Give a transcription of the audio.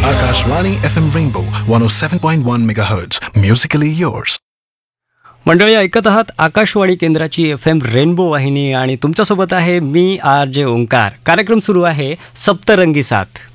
Akashvani FM Rainbow 107.1 MHz. Musically yours. मंडळी ऐकत आहात आकाशवाणी केंद्राची FM रेनबो वाहिनी आणि तुमच्यासोबत आहे मी RJ ओंकार. कार्यक्रम सुरू आहे सप्तरंगी साथ.